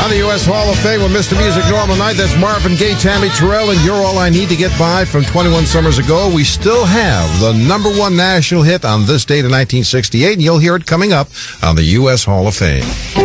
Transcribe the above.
On the U.S. Hall of Fame with Mr. Music Normal Night, that's Marvin Gaye, Tammy Terrell, and You're All I Need to Get By from 21 summers ago. We still have the number one national hit on this date in 1968, and you'll hear it coming up on the U.S. Hall of Fame.